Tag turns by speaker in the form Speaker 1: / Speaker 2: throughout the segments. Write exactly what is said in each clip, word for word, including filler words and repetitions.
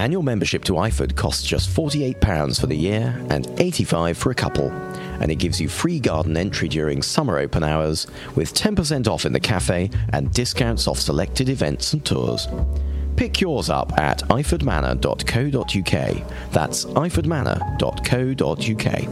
Speaker 1: Annual membership to iFood costs just forty-eight pounds for the year and eighty-five pounds for a couple, and it gives you free garden entry during summer open hours with ten percent off in the cafe and discounts off selected events and tours. Pick yours up at iford manor dot co dot uk. That's iford manor dot co dot uk.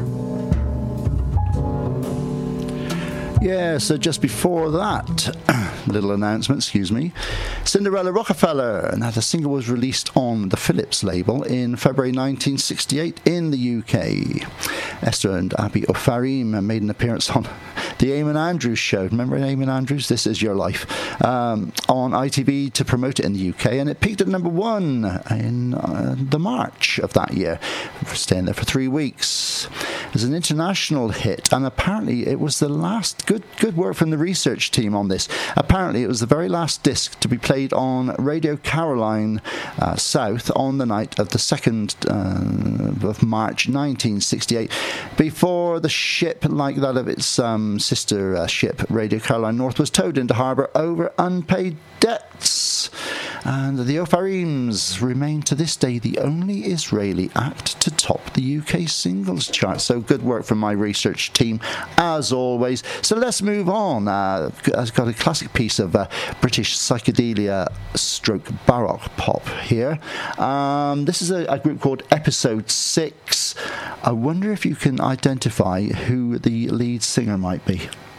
Speaker 2: Yeah, so just before that, little announcement, excuse me, Cinderella Rockefeller, and that the single was released on the Philips label in February nineteen sixty-eight in the U K. Esther and Abby Ofarim made an appearance on the Eamon Andrews show. Remember Eamon Andrews? This Is Your Life. Um, on I T V to promote it in the U K, and it peaked at number one in uh, the March of that year, staying there for three weeks. It was an international hit, and apparently it was the last, good good work from the research team on this, apparently it was the very last disc to be played on Radio Caroline uh, South on the night of the second uh, of March nineteen sixty-eight, before the ship, like that of its um, sister uh, ship, Radio Caroline North, was towed into harbour over unpaid debts. And the Ofarims remain to this day the only Israeli act to top the U K singles chart. So good work from my research team, as always. So let's move on. Uh, I've got a classic piece of uh, British psychedelia stroke baroque pop here. Um, this is a, a group called Episode six. I wonder if you can identify who the lead singer might be.